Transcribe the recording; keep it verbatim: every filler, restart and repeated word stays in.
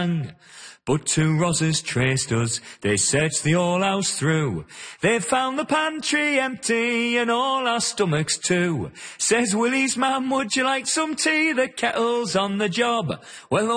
gang. But two Rozzers traced us, they searched the whole house through. They found the pantry empty and all our stomachs too. Says Willie's mum, would you like some tea? The kettle's on the job. Well,